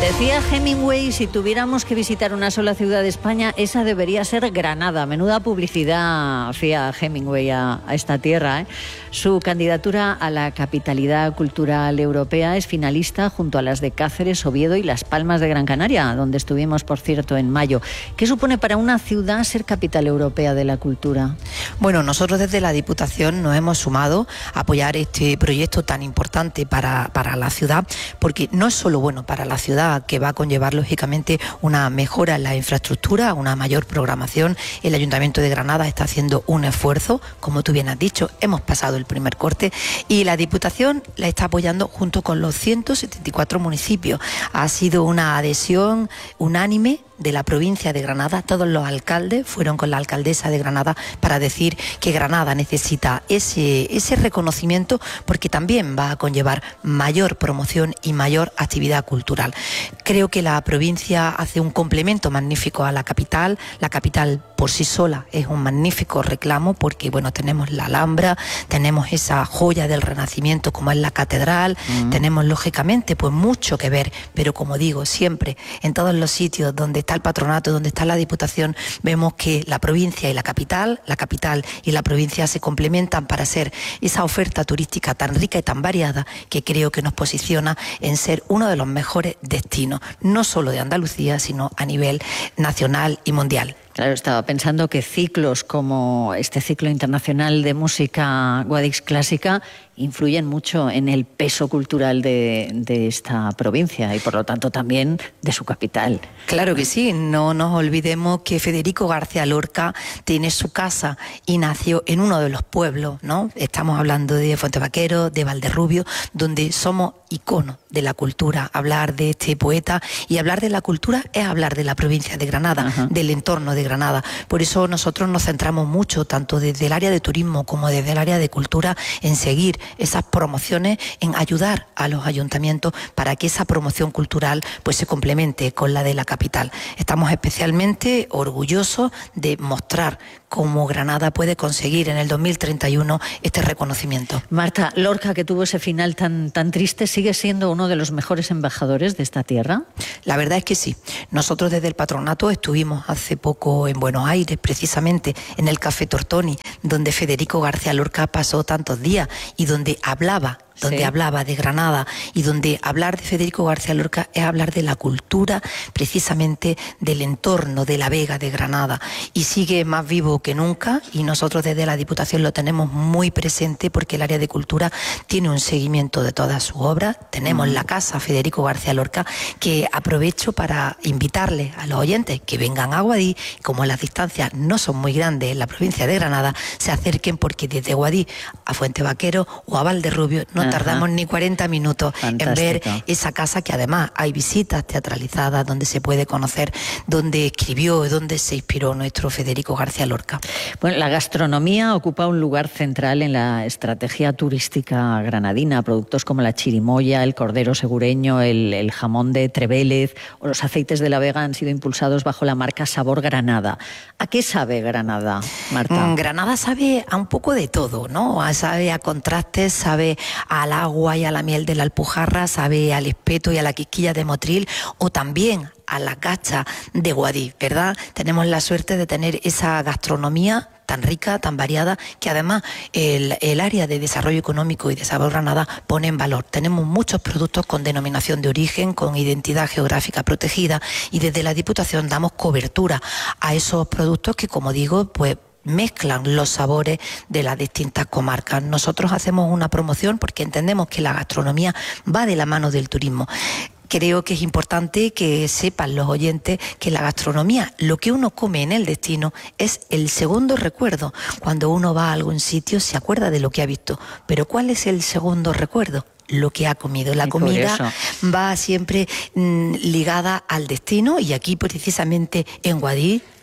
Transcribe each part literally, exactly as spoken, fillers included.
Decía Hemingway, si tuviéramos que visitar una sola ciudad de España, esa debería ser Granada. Menuda publicidad hacía Hemingway a, a esta tierra, ¿eh? Su candidatura a la capitalidad cultural europea es finalista junto a las de Cáceres, Oviedo y Las Palmas de Gran Canaria, donde estuvimos, por cierto, en mayo. ¿Qué supone para una ciudad ser capital europea de la cultura? Bueno, nosotros desde la Diputación nos hemos sumado a apoyar este proyecto tan importante para, para la ciudad, porque no es solo bueno para la ciudad, que va a conllevar lógicamente una mejora en la infraestructura, una mayor programación. El Ayuntamiento de Granada está haciendo un esfuerzo, como tú bien has dicho, hemos pasado el primer corte y la Diputación la está apoyando junto con los ciento setenta y cuatro municipios. Ha sido una adhesión unánime de la provincia de Granada. Todos los alcaldes fueron con la alcaldesa de Granada para decir que Granada necesita ese, ese reconocimiento, porque también va a conllevar mayor promoción y mayor actividad cultural. Creo que la provincia hace un complemento magnífico a la capital. La capital por sí sola es un magnífico reclamo, porque bueno, tenemos la Alhambra, tenemos esa joya del Renacimiento como es la catedral, uh-huh. tenemos lógicamente pues mucho que ver, pero como digo siempre, en todos los sitios donde está el patronato, donde está la Diputación, vemos que la provincia y la capital, la capital y la provincia se complementan para ser esa oferta turística tan rica y tan variada, que creo que nos posiciona en ser uno de los mejores destinos, no solo de Andalucía, sino a nivel nacional y mundial. Claro, estaba pensando que ciclos como este ciclo internacional de música Guadix Clásica influyen mucho en el peso cultural de, de esta provincia y por lo tanto también de su capital. Claro que sí, no nos olvidemos que Federico García Lorca tiene su casa y nació en uno de los pueblos, ¿no? Estamos hablando de Fuentevaquero, de Valderrubio, donde somos iconos de la cultura. Hablar de este poeta y hablar de la cultura es hablar de la provincia de Granada, Ajá. del entorno de Granada. Por eso nosotros nos centramos mucho, tanto desde el área de turismo como desde el área de cultura, en seguir esas promociones, en ayudar a los ayuntamientos para que esa promoción cultural pues se complemente con la de la capital. Estamos especialmente orgullosos de mostrar cómo Granada puede conseguir en el dos mil treinta y uno este reconocimiento. Marta, Lorca, que tuvo ese final tan, tan triste, ¿sigue siendo uno de los mejores embajadores de esta tierra? La verdad es que sí. Nosotros desde el patronato estuvimos hace poco en Buenos Aires, precisamente en el Café Tortoni, donde Federico García Lorca pasó tantos días y donde hablaba donde sí. hablaba de Granada, y donde hablar de Federico García Lorca es hablar de la cultura, precisamente del entorno de la Vega de Granada, y sigue más vivo que nunca, y nosotros desde la Diputación lo tenemos muy presente, porque el área de cultura tiene un seguimiento de todas sus obras. Tenemos mm. la casa Federico García Lorca, que aprovecho para invitarles a los oyentes que vengan a Guadix, como las distancias no son muy grandes en la provincia de Granada, se acerquen, porque desde Guadix a Fuentevaquero o a Valderrubio no Ajá. tardamos ni cuarenta minutos Fantástico. En ver esa casa, que además hay visitas teatralizadas donde se puede conocer dónde escribió y dónde se inspiró nuestro Federico García Lorca. Bueno, la gastronomía ocupa un lugar central en la estrategia turística granadina. Productos como la chirimoya, el cordero segureño, el, el jamón de Trevélez o los aceites de la Vega han sido impulsados bajo la marca Sabor Granada. ¿A qué sabe Granada, Marta? Mm, Granada sabe a un poco de todo, ¿no? Sabe a contrastes, sabe a al agua y a la miel de la Alpujarra, sabe al espeto y a la quisquilla de Motril, o también a la cacha de Guadix, ¿verdad? Tenemos la suerte de tener esa gastronomía tan rica, tan variada, que además el, el área de desarrollo económico y de Sabor Granada pone en valor. Tenemos muchos productos con denominación de origen, con identidad geográfica protegida, y desde la Diputación damos cobertura a esos productos que, como digo, pues mezclan los sabores de las distintas comarcas. Nosotros hacemos una promoción porque entendemos que la gastronomía va de la mano del turismo. Creo que es importante que sepan los oyentes que la gastronomía, lo que uno come en el destino, es el segundo recuerdo. Cuando uno va a algún sitio se acuerda de lo que ha visto, pero ¿cuál es el segundo recuerdo? Lo que ha comido. La comida va siempre mmm, ligada al destino, y aquí precisamente en Guadix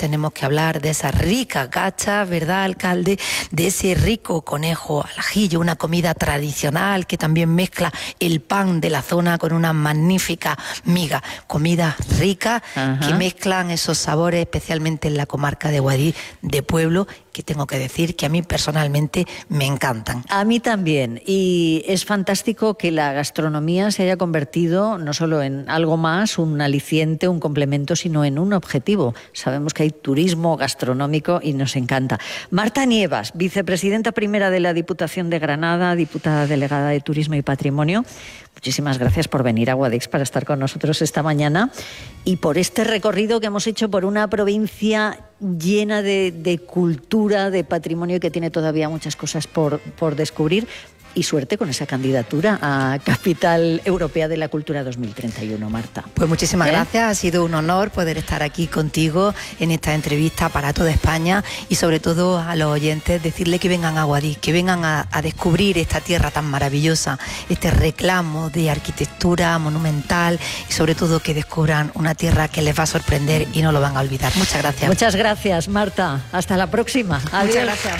tenemos que hablar de esa rica gacha, ¿verdad, alcalde? De ese rico conejo al ajillo, una comida tradicional que también mezcla el pan de la zona con una magnífica miga. Comidas ricas que mezclan esos sabores, especialmente en la comarca de Guadix, de pueblo, que tengo que decir que a mí personalmente me encantan. A mí también, y es fantástico que la gastronomía se haya convertido no solo en algo más, un aliciente, un complemento, sino en un objetivo. Sabemos que hay turismo gastronómico y nos encanta. Marta Nievas, vicepresidenta primera de la Diputación de Granada, diputada delegada de Turismo y Patrimonio, muchísimas gracias por venir a Guadix para estar con nosotros esta mañana y por este recorrido que hemos hecho por una provincia llena de, de cultura, de patrimonio y que tiene todavía muchas cosas por, por descubrir. Y suerte con esa candidatura a Capital Europea de la Cultura dos mil treinta y uno, Marta. Pues muchísimas ¿Eh? gracias, ha sido un honor poder estar aquí contigo en esta entrevista para toda España y sobre todo a los oyentes decirle que vengan a Guadix, que vengan a, a descubrir esta tierra tan maravillosa, este reclamo de arquitectura monumental y sobre todo que descubran una tierra que les va a sorprender y no lo van a olvidar. Muchas gracias. Muchas gracias, Marta. Hasta la próxima. Adiós. Muchas gracias.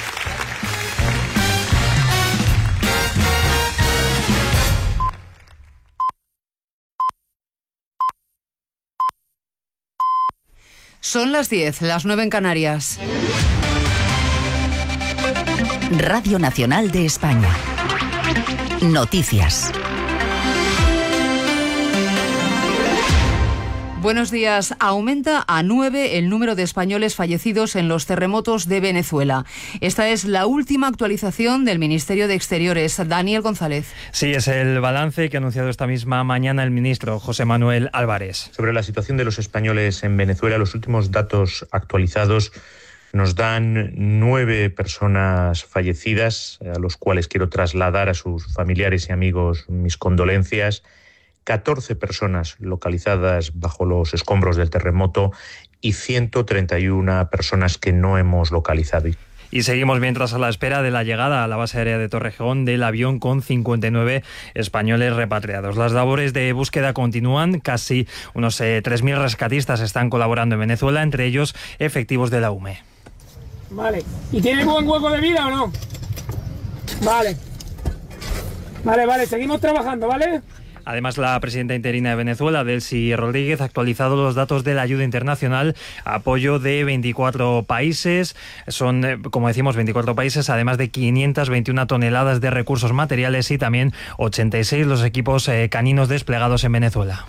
Son las diez, las nueve en Canarias. Radio Nacional de España. Noticias. Buenos días. Aumenta a nueve el número de españoles fallecidos en los terremotos de Venezuela. Esta es la última actualización del Ministerio de Exteriores. Daniel González. Sí, es el balance que ha anunciado esta misma mañana el ministro José Manuel Álvarez. Sobre la situación de los españoles en Venezuela, los últimos datos actualizados nos dan nueve personas fallecidas, a los cuales quiero trasladar a sus familiares y amigos mis condolencias. catorce personas localizadas bajo los escombros del terremoto y ciento treinta y una personas que no hemos localizado. Y seguimos mientras a la espera de la llegada a la base aérea de Torrejón del avión con cincuenta y nueve españoles repatriados. Las labores de búsqueda continúan. Casi unos eh, tres mil rescatistas están colaborando en Venezuela, entre ellos efectivos de la U M E. Vale. ¿Y tiene buen hueco de vida o no? Vale. Vale, vale. Seguimos trabajando, ¿vale? Además, la presidenta interina de Venezuela, Delcy Rodríguez, ha actualizado los datos de la ayuda internacional, apoyo de veinticuatro países. Son, como decimos, veinticuatro países, además de quinientas veintiuna toneladas de recursos materiales y también ochenta y seis los equipos eh, caninos desplegados en Venezuela.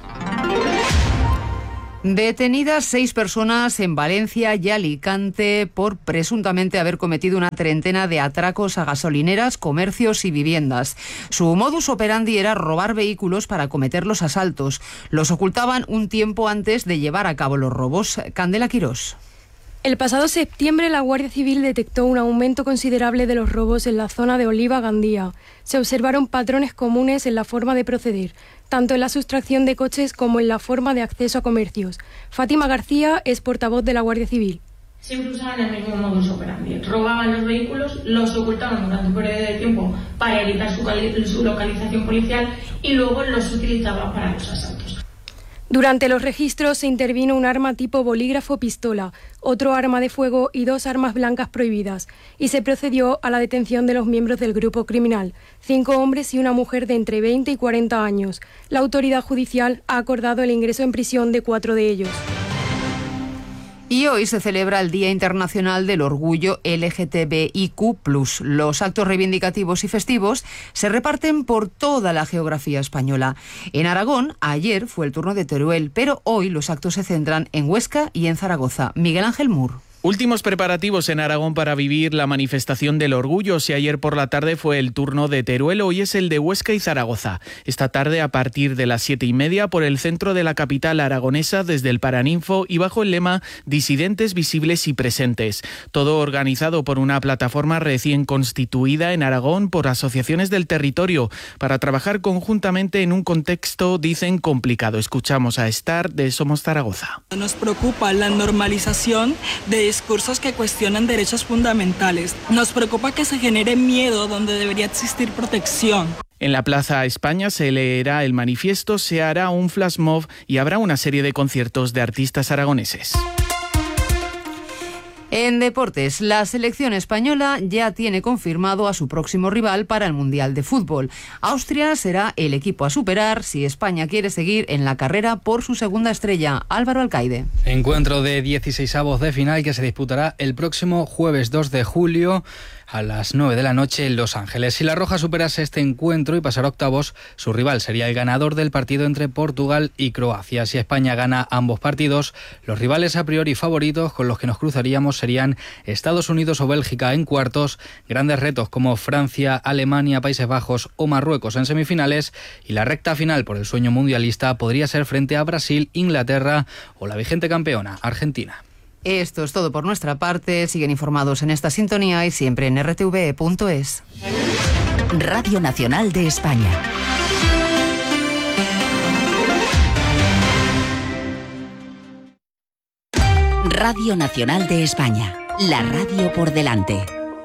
Detenidas seis personas en Valencia y Alicante por presuntamente haber cometido una treintena de atracos a gasolineras, comercios y viviendas. Su modus operandi era robar vehículos para cometer los asaltos. Los ocultaban un tiempo antes de llevar a cabo los robos. Candela Quirós. El pasado septiembre la Guardia Civil detectó un aumento considerable de los robos en la zona de Oliva-Gandía. Se observaron patrones comunes en la forma de proceder, tanto en la sustracción de coches como en la forma de acceso a comercios. Fátima García es portavoz de la Guardia Civil. Siempre usaban el mismo modus operandi. Robaban los vehículos, los ocultaban durante un periodo de tiempo para evitar su, su localización policial y luego los utilizaban para los asaltos. Durante los registros se intervino un arma tipo bolígrafo-pistola, otro arma de fuego y dos armas blancas prohibidas, y se procedió a la detención de los miembros del grupo criminal, cinco hombres y una mujer de entre veinte y cuarenta años. La autoridad judicial ha acordado el ingreso en prisión de cuatro de ellos. Y hoy se celebra el Día Internacional del Orgullo L G T B I Q plus. Los actos reivindicativos y festivos se reparten por toda la geografía española. En Aragón, ayer fue el turno de Teruel, pero hoy los actos se centran en Huesca y en Zaragoza. Miguel Ángel Mur. Últimos preparativos en Aragón para vivir la manifestación del orgullo. Si ayer por la tarde fue el turno de Teruel, hoy es el de Huesca y Zaragoza. Esta tarde, a partir de las siete y media, por el centro de la capital aragonesa, desde el Paraninfo y bajo el lema Disidentes visibles y presentes. Todo organizado por una plataforma recién constituida en Aragón por asociaciones del territorio para trabajar conjuntamente en un contexto, dicen, complicado. Escuchamos a Estar de Somos Zaragoza. Nos preocupa la normalización de discursos que cuestionan derechos fundamentales. Nos preocupa que se genere miedo donde debería existir protección. En la Plaza España se leerá el manifiesto, se hará un flash mob y habrá una serie de conciertos de artistas aragoneses. En deportes, la selección española ya tiene confirmado a su próximo rival para el Mundial de Fútbol. Austria será el equipo a superar si España quiere seguir en la carrera por su segunda estrella. Álvaro Alcaide. Encuentro de dieciseisavos de final que se disputará el próximo jueves dos de julio a las nueve de la noche en Los Ángeles. Si la Roja superase este encuentro y pasara octavos, su rival sería el ganador del partido entre Portugal y Croacia. Si España gana ambos partidos, los rivales a priori favoritos con los que nos cruzaríamos serían Estados Unidos o Bélgica en cuartos, grandes retos como Francia, Alemania, Países Bajos o Marruecos en semifinales, y la recta final por el sueño mundialista podría ser frente a Brasil, Inglaterra o la vigente campeona, Argentina. Esto es todo por nuestra parte. Siguen informados en esta sintonía y siempre en r t v punto es. Radio Nacional de España. Radio Nacional de España. La radio por delante.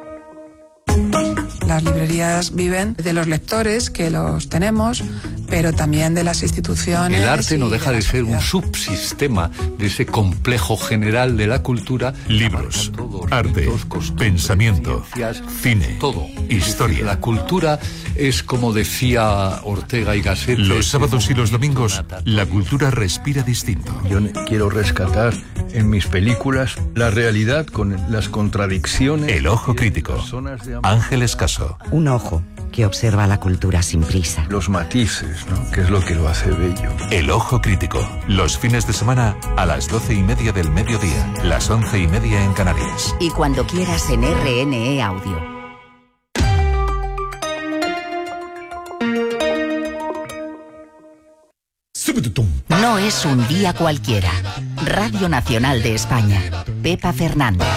Las librerías viven de los lectores, que los tenemos, pero también de las instituciones. El arte no deja de, de ser un subsistema de ese complejo general de la cultura. Libros, arte, pensamiento, cine, todo, historia. La cultura es, como decía Ortega y Gasset, los sábados y los domingos la cultura respira distinto. Yo quiero rescatar en mis películas la realidad con las contradicciones. El ojo crítico. Ángeles Caso. Un ojo que observa la cultura sin prisa. Los matices, ¿no? Que es lo que lo hace bello. El ojo crítico. Los fines de semana a las doce y media del mediodía, las once y media en Canarias. Y cuando quieras en R N E Audio. No es un día cualquiera. Radio Nacional de España. Pepa Fernández.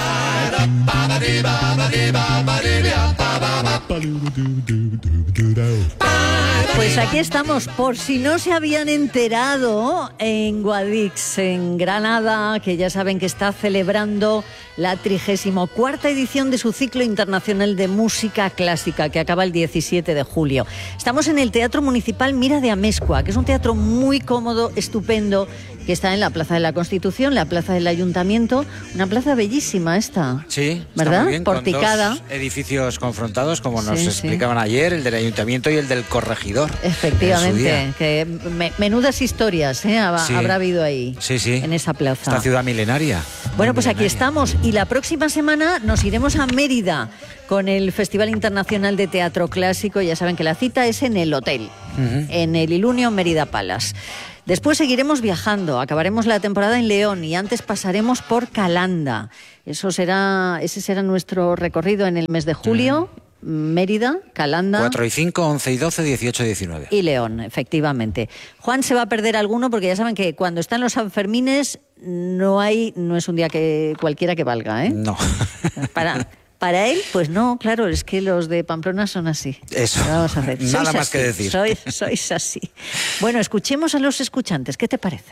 Pues aquí estamos, por si no se habían enterado, en Guadix, en Granada, que ya saben que está celebrando la trigésima cuarta edición de su ciclo internacional de música clásica, que acaba el diecisiete de julio. Estamos en el Teatro Municipal Mira de Amezcua, que es un teatro muy cómodo, estupendo, que está en la Plaza de la Constitución, la Plaza del Ayuntamiento, una plaza bellísima esta. Sí, ¿verdad? Está muy bien, porticada. Con dos edificios confrontados, como nos sí, explicaban sí. ayer, el del Ayuntamiento y el del Corregidor. Efectivamente, que me, menudas historias ¿eh? Habrá, sí. habrá habido ahí, sí, sí. en esa plaza. Esta ciudad milenaria. Bueno, pues milenaria. Aquí estamos, y la próxima semana nos iremos a Mérida con el Festival Internacional de Teatro Clásico. Ya saben que la cita es en el hotel, uh-huh. en el Ilunio Mérida Palace. Después seguiremos viajando, acabaremos la temporada en León y antes pasaremos por Calanda. Eso será, ese será nuestro recorrido en el mes de julio. Uh-huh. Mérida, Calanda. cuatro y cinco, once y doce, dieciocho y diecinueve. Y León, efectivamente. Juan se va a perder alguno porque ya saben que cuando están los Sanfermines no hay, no es un día que cualquiera que valga, ¿eh? No. Para... Para él, pues no, claro, es que los de Pamplona son así. Eso, vamos a hacer. nada Sois más así, que decir. Sois, sois así. Bueno, escuchemos a los escuchantes, ¿qué te parece?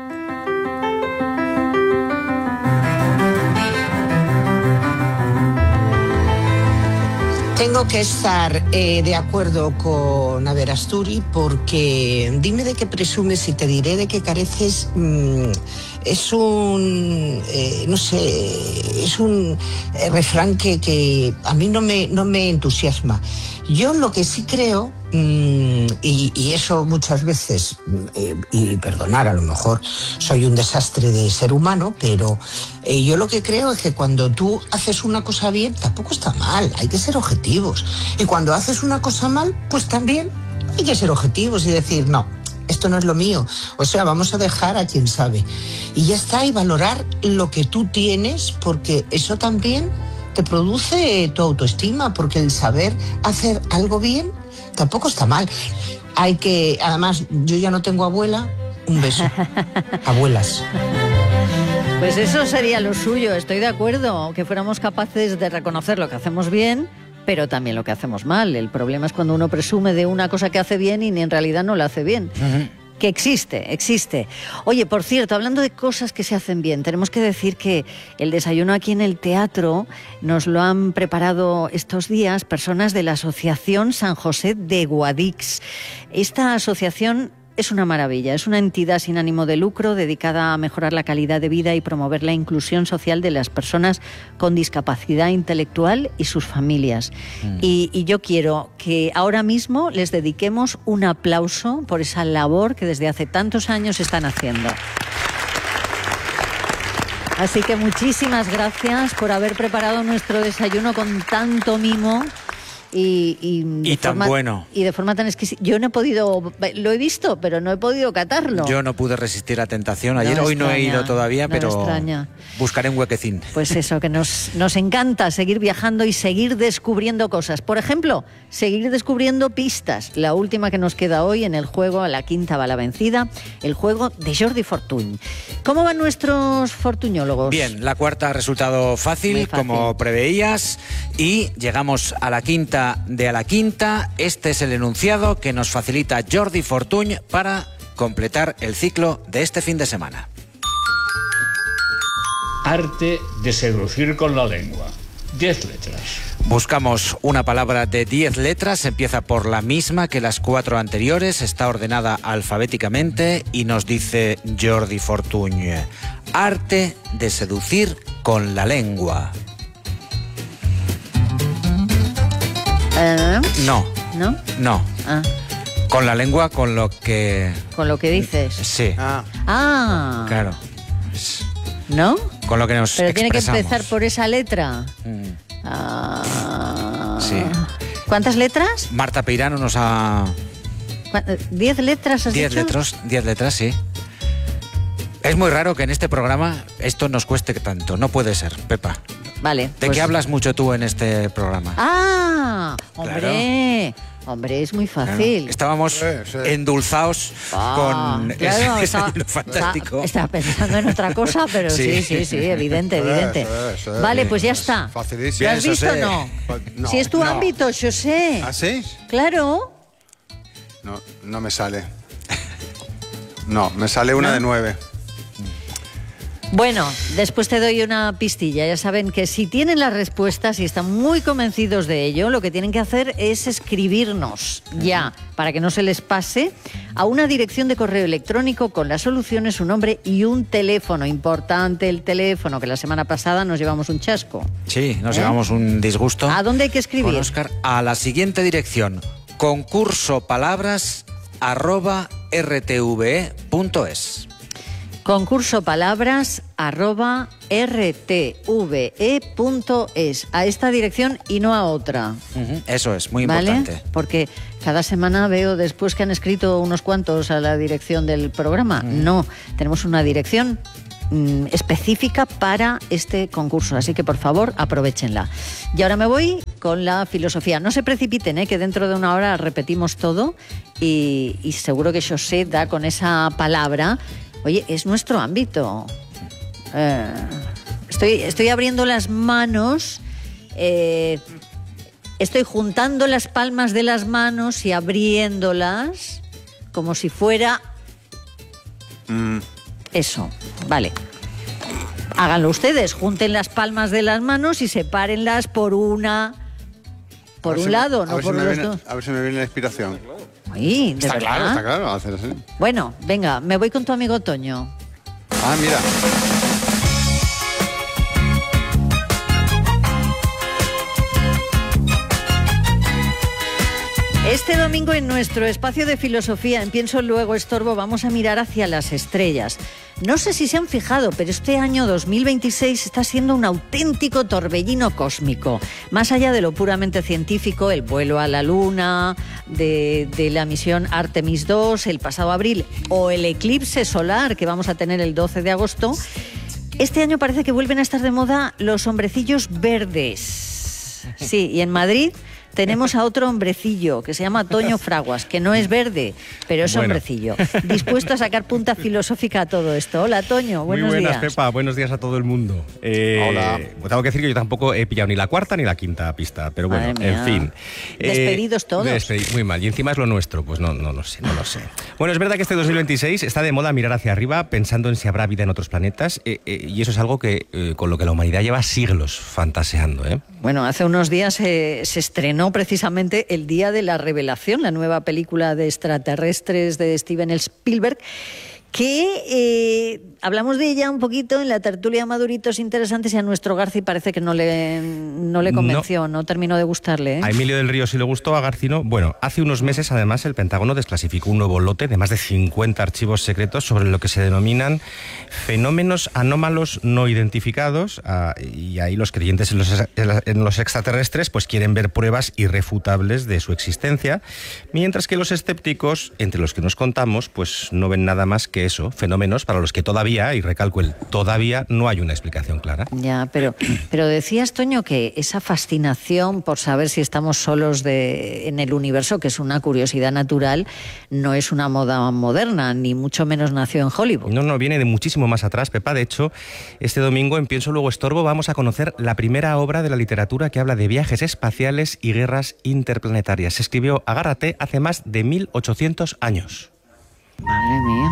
Tengo que estar eh, de acuerdo con Averasturi porque dime de qué presumes y te diré de qué careces. Mmm, es un, eh, no sé, es un eh, refrán que, que a mí no me, no me entusiasma. Yo lo que sí creo, mmm, y, y eso muchas veces, eh, y perdonar, a lo mejor soy un desastre de ser humano, pero eh, yo lo que creo es que cuando tú haces una cosa bien, tampoco está mal, hay que ser objetivos. Y cuando haces una cosa mal, pues también hay que ser objetivos y decir, no, esto no es lo mío. O sea, vamos a dejar a quien sabe. Y ya está, y valorar lo que tú tienes, porque eso también te produce tu autoestima, porque el saber hacer algo bien tampoco está mal. Hay que, además, yo ya no tengo abuela, un beso. Abuelas. Pues eso sería lo suyo, estoy de acuerdo, que fuéramos capaces de reconocer lo que hacemos bien, pero también lo que hacemos mal. El problema es cuando uno presume de una cosa que hace bien y ni en realidad no la hace bien. Uh-huh. Que existe, existe. Oye, por cierto, hablando de cosas que se hacen bien, tenemos que decir que el desayuno aquí en el teatro nos lo han preparado estos días personas de la Asociación San José de Guadix. Esta asociación es una maravilla. Es una entidad sin ánimo de lucro dedicada a mejorar la calidad de vida y promover la inclusión social de las personas con discapacidad intelectual y sus familias. Mm. Y, y yo quiero que ahora mismo les dediquemos un aplauso por esa labor que desde hace tantos años están haciendo. Así que muchísimas gracias por haber preparado nuestro desayuno con tanto mimo. Y, y, y tan forma, bueno. Y de forma tan exquisita. Yo no he podido, lo he visto, pero no he podido catarlo. Yo no pude resistir la tentación. Ayer, no hoy extraña, no he ido todavía, no pero extraña. Buscaré un huequecín. Pues eso, que nos, nos encanta seguir viajando y seguir descubriendo cosas. Por ejemplo, seguir descubriendo pistas. La última que nos queda hoy en el juego, a la quinta va la vencida, el juego de Jordi Fortuny. ¿Cómo van nuestros fortuñólogos? Bien, la cuarta ha resultado fácil, fácil, como preveías, y llegamos a la quinta de a la quinta. Este es el enunciado que nos facilita Jordi Fortuny para completar el ciclo de este fin de semana. Arte de seducir con la lengua. Diez letras. Buscamos una palabra de diez letras, empieza por la misma que las cuatro anteriores, está ordenada alfabéticamente y nos dice Jordi Fortuny: arte de seducir con la lengua. ¿Eh? No. ¿No? No. Ah. Con la lengua, con lo que... Con lo que dices. Sí. Ah. ah. Claro. ¿No? Con lo que nos Pero tiene expresamos. que empezar por esa letra. Mm. Ah. Sí. ¿Cuántas letras? Marta Peirano nos ha... ¿Diez letras has Diez dicho? letras, diez letras, sí. Es muy raro que en este programa esto nos cueste tanto. No puede ser, Pepa. Vale. ¿De pues... qué hablas mucho tú en este programa? ¡Ah! ¡Hombre! Claro. Hombre, es muy fácil. Claro. Estábamos sí, sí. endulzados ah, con claro, ese estaba, fantástico. Estaba pensando en otra cosa, pero sí, sí, sí, sí evidente, evidente. Sí, sí, vale, pues ya está. Facilísimo. ¿Lo has visto o no? no? Si es tu no. ámbito, yo sé. ¿Ah, sí? Claro. No, no me sale. No, me sale una ¿No? de nueve. Bueno, después te doy una pistilla. Ya saben que si tienen las respuestas y están muy convencidos de ello, lo que tienen que hacer es escribirnos ya, para que no se les pase, a una dirección de correo electrónico con las soluciones, su nombre y un teléfono. Importante el teléfono, que la semana pasada nos llevamos un chasco. Sí, nos ¿Eh? llevamos un disgusto. ¿A dónde hay que escribir? Con Óscar, a la siguiente dirección: concursopalabras arroba rtve punto es. Concurso palabras arroba rtve punto es. A esta dirección y no a otra. Uh-huh. Eso es, muy ¿Vale? importante. Porque cada semana veo después que han escrito unos cuantos a la dirección del programa. Uh-huh. No, tenemos una dirección mm, específica para este concurso. Así que, por favor, aprovéchenla. Y ahora me voy con la filosofía. No se precipiten, ¿eh? Que dentro de una hora repetimos todo y, y seguro que José da con esa palabra. Oye, es nuestro ámbito. Eh, estoy, estoy abriendo las manos, eh, estoy juntando las palmas de las manos y abriéndolas como si fuera... Mm. Eso, vale. Háganlo ustedes, junten las palmas de las manos y sepárenlas por una... Por un si lado, me, no por si los viene, dos. A ver si me viene la inspiración. Ay, ¿de está verdad? claro, está claro, hacer así. Bueno, venga, me voy con tu amigo Toño. Ah, mira. Este domingo en nuestro espacio de filosofía, en Pienso Luego Estorbo, vamos a mirar hacia las estrellas. No sé si se han fijado, pero este año dos mil veintiséis está siendo un auténtico torbellino cósmico. Más allá de lo puramente científico, el vuelo a la Luna, de, de la misión Artemis dos el pasado abril, o el eclipse solar que vamos a tener el doce de agosto, este año parece que vuelven a estar de moda los hombrecillos verdes. Sí, y en Madrid tenemos a otro hombrecillo que se llama Toño Fraguas, que no es verde, pero es bueno. hombrecillo. Dispuesto a sacar punta filosófica a todo esto. Hola, Toño, buenos Muy buenas, días. Pepa, buenos días a todo el mundo. Eh, Hola. Tengo que decir que yo tampoco he pillado ni la cuarta ni la quinta pista, pero bueno, en fin. Despedidos eh, todos. Despedidos, muy mal. Y encima es lo nuestro, pues no, no, no sé, no lo sé. Bueno, es verdad que este dos mil veintiséis está de moda mirar hacia arriba pensando en si habrá vida en otros planetas, eh, eh, y eso es algo que eh, con lo que la humanidad lleva siglos fantaseando, ¿eh? Bueno, hace unos días eh, se estrenó estrenó precisamente el día de la revelación, la nueva película de extraterrestres de Steven Spielberg, que eh, hablamos de ella un poquito en la tertulia Maduritos Interesantes y a nuestro Garci parece que no le, no le convenció, no, no terminó de gustarle. ¿eh? A Emilio del Río sí le gustó, a Garci no. Bueno, hace unos meses además el Pentágono desclasificó un nuevo lote de más de cincuenta archivos secretos sobre lo que se denominan fenómenos anómalos no identificados, ah, y ahí los creyentes en los, en los extraterrestres pues quieren ver pruebas irrefutables de su existencia, mientras que los escépticos, entre los que nos contamos, pues no ven nada más que eso, fenómenos para los que todavía, y recalco el todavía, no hay una explicación clara. Ya, pero, pero decías, Toño, que esa fascinación por saber si estamos solos de, en el universo, que es una curiosidad natural, no es una moda moderna, ni mucho menos nació en Hollywood. No, no, viene de muchísimo más atrás, Pepa. De hecho, este domingo en Pienso Luego Estorbo vamos a conocer la primera obra de la literatura que habla de viajes espaciales y guerras interplanetarias. Se escribió, agárrate, hace más de mil ochocientos años. Madre mía.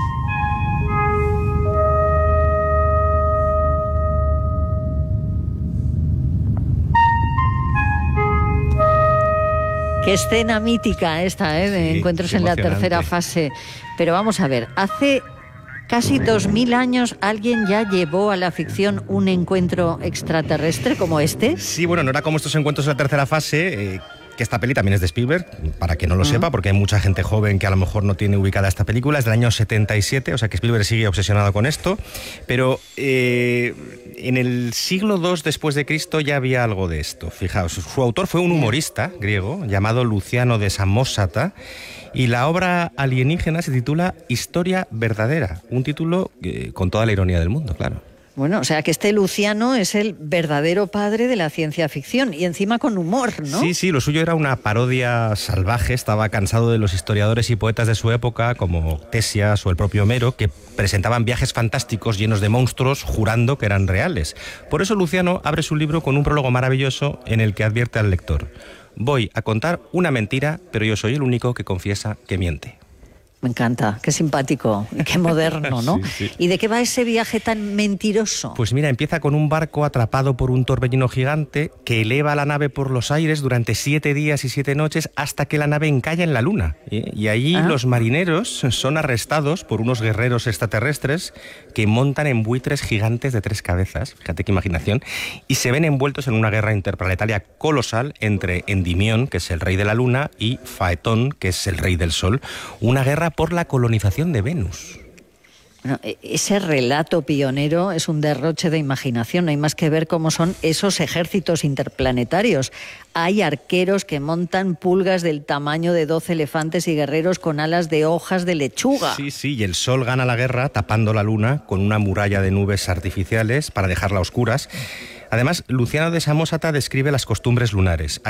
Qué escena mítica esta, ¿eh? De Sí, encuentros en la tercera fase. Pero vamos a ver, hace casi dos mil años alguien ya llevó a la ficción un encuentro extraterrestre como este. Sí, bueno, no era como estos encuentros en la tercera fase, eh, que esta peli también es de Spielberg, para que no lo uh-huh. sepa, porque hay mucha gente joven que a lo mejor no tiene ubicada esta película, es del año setenta y siete, o sea que Spielberg sigue obsesionado con esto, pero eh, en el siglo dos después de Cristo ya había algo de esto. Fijaos, su autor fue un humorista griego llamado Luciano de Samosata, y la obra alienígena se titula Historia verdadera, un título eh, con toda la ironía del mundo, claro. Bueno, o sea que este Luciano es el verdadero padre de la ciencia ficción y encima con humor, ¿no? Sí, sí, lo suyo era una parodia salvaje, estaba cansado de los historiadores y poetas de su época, como Tesias o el propio Homero, que presentaban viajes fantásticos llenos de monstruos jurando que eran reales. Por eso Luciano abre su libro con un prólogo maravilloso en el que advierte al lector: voy a contar una mentira, pero yo soy el único que confiesa que miente. Me encanta, qué simpático, qué moderno, ¿no? Sí, sí. ¿Y de qué va ese viaje tan mentiroso? Pues mira, empieza con un barco atrapado por un torbellino gigante que eleva la nave por los aires durante siete días y siete noches hasta que la nave encalla en la luna. ¿eh? Y allí ah. los marineros son arrestados por unos guerreros extraterrestres que montan en buitres gigantes de tres cabezas, fíjate qué imaginación, y se ven envueltos en una guerra interplanetaria colosal entre Endimión, que es el rey de la luna, y Faetón, que es el rey del sol. Una guerra por la colonización de Venus. Bueno, ese relato pionero es un derroche de imaginación, no hay más que ver cómo son esos ejércitos interplanetarios. Hay arqueros que montan pulgas del tamaño de doce elefantes y guerreros con alas de hojas de lechuga. Sí, sí, y el sol gana la guerra tapando la luna con una muralla de nubes artificiales para dejarla a oscuras. Además, Luciano de Samosata describe las costumbres lunares.